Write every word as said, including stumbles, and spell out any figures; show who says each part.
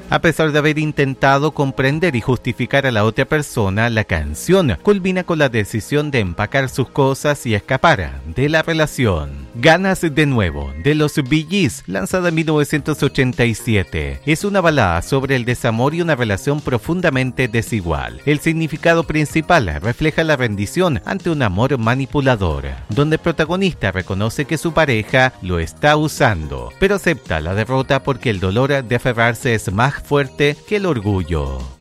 Speaker 1: A pesar de haber intentado comprender y justificar a la otra persona, la canción culmina con la decisión de empacar sus cosas y escapar de la relación. Ganas de nuevo, de los Bee Gees, lanzada en mil novecientos ochenta y siete. Es una balada sobre el desamor y una relación profundamente desigual. El significado principal refleja la rendición ante un amor manipulador, donde el protagonista reconoce que su pareja lo está usando, pero acepta la derrota porque el dolor de aferrarse es más fuerte que el orgullo.